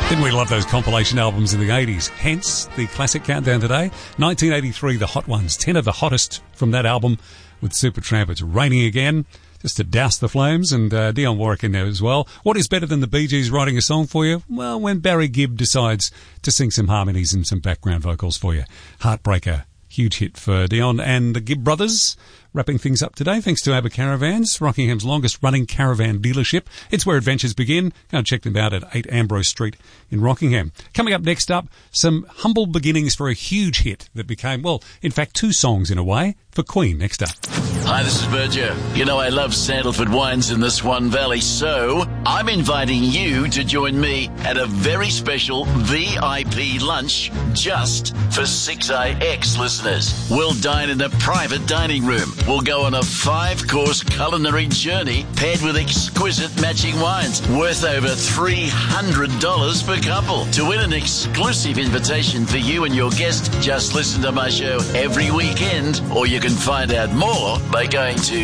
Didn't we love those compilation albums in the 80s? Hence the classic countdown today. 1983, the hot ones. 10 of the hottest from that album with Supertramp. It's raining again, just to douse the flames, and Dionne Warwick in there as well. What is better than the Bee Gees writing a song for you? Well, when Barry Gibb decides to sing some harmonies and some background vocals for you. Heartbreaker, huge hit for Dionne and the Gibb brothers. Wrapping things up today, thanks to ABBA Caravans, Rockingham's longest-running caravan dealership. It's where adventures begin. Go and check them out at 8 Ambrose Street in Rockingham. Coming up next up, some humble beginnings for a huge hit that became, well, in fact, two songs in a way, for Queen next up. Hi, this is Berger. You know I love Sandalford wines in the Swan Valley, so I'm inviting you to join me at a very special VIP lunch just for 6IX listeners. We'll dine in a private dining room. We'll go on a 5-course culinary journey paired with exquisite matching wines worth over $300 per couple. To win an exclusive invitation for you and your guest, just listen to my show every weekend, or you can find out more by going to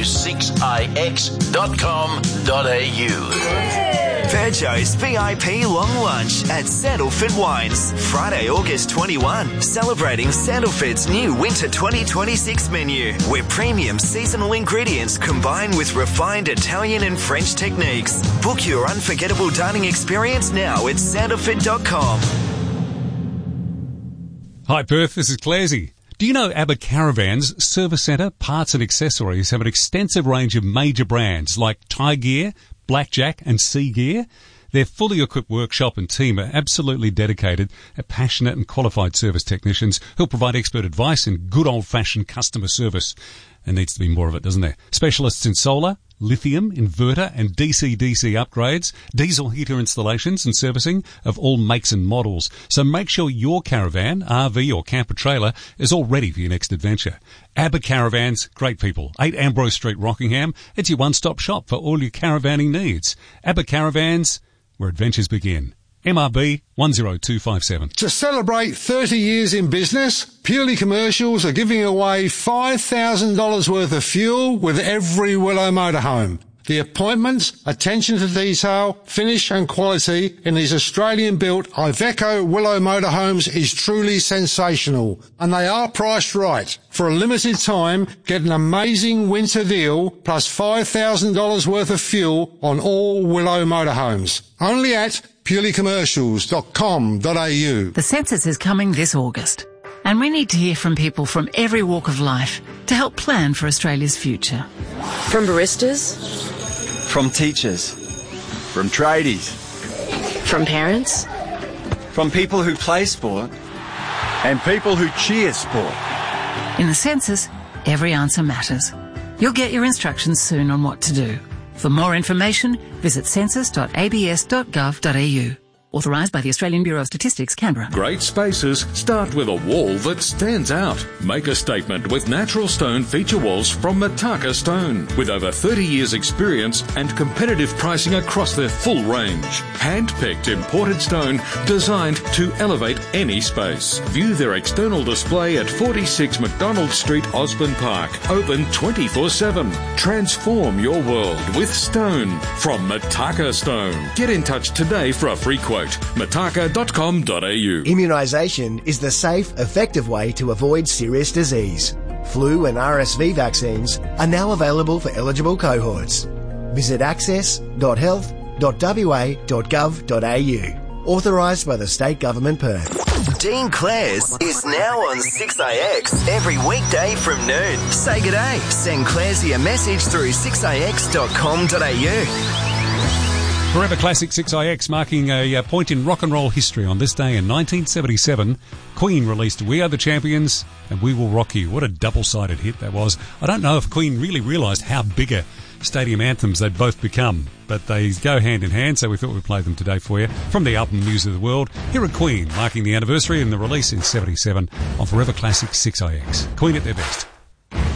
6ix.com.au. Virgo's VIP Long Lunch at Sandalford Wines, Friday, August 21, celebrating Sandalford's new Winter 2026 menu, where premium seasonal ingredients combine with refined Italian and French techniques. Book your unforgettable dining experience now at sandalford.com. Hi Perth, this is Clarsey. Do you know ABBA Caravans Service Centre Parts and Accessories have an extensive range of major brands like Thai Gear, Blackjack and Sea Gear? Their fully equipped workshop and team are absolutely dedicated, passionate and qualified service technicians who'll provide expert advice and good old-fashioned customer service. There needs to be more of it, doesn't there? Specialists in solar, lithium, inverter and DC-DC upgrades, diesel heater installations and servicing of all makes and models. So make sure your caravan, RV or camper trailer is all ready for your next adventure. ABBA Caravans, great people. 8 Ambrose Street, Rockingham. It's your one-stop shop for all your caravanning needs. ABBA Caravans, where adventures begin. MRB 10257. To celebrate 30 years in business, Purely Commercials are giving away $5,000 worth of fuel with every Willow motorhome. The appointments, attention to detail, finish and quality in these Australian-built Iveco Willow motorhomes is truly sensational, and they are priced right. For a limited time, get an amazing winter deal plus $5,000 worth of fuel on all Willow motorhomes. Only at purelycommercials.com.au. The census is coming this August, and we need to hear from people from every walk of life to help plan for Australia's future. From baristas, from teachers, from tradies, from parents, from people who play sport, and people who cheer sport. In the census, every answer matters. You'll get your instructions soon on what to do. For more information, visit census.abs.gov.au. Authorised by the Australian Bureau of Statistics, Canberra. Great spaces start with a wall that stands out. Make a statement with natural stone feature walls from Mataka Stone. With over 30 years experience and competitive pricing across their full range. Hand-picked imported stone designed to elevate any space. View their external display at 46 McDonald Street, Osborne Park. Open 24/7. Transform your world with stone from Mataka Stone. Get in touch today for a free quote. Mataka.com.au. Immunisation is the safe, effective way to avoid serious disease. Flu and RSV vaccines are now available for eligible cohorts. Visit access.health.wa.gov.au. Authorised by the State Government, Perth. Dean Clares is now on 6IX every weekday from noon. Say good day. Send Claresy a message through 6ix.com.au. Forever Classic 6IX marking a point in rock and roll history. On this day in 1977, Queen released We Are the Champions and We Will Rock You. What a double-sided hit that was. I don't know if Queen really realised how bigger stadium anthems they'd both become, but they go hand in hand, so we thought we'd play them today for you. From the album News of the World, here are Queen, marking the anniversary and the release in 77 on Forever Classic 6IX. Queen at their best.